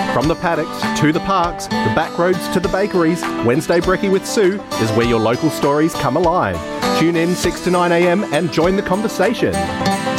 From the paddocks to the parks, the back roads to the bakeries, Wednesday Brekkie with Sue is where your local stories come alive. Tune in 6 to 9 a.m. and join the conversation.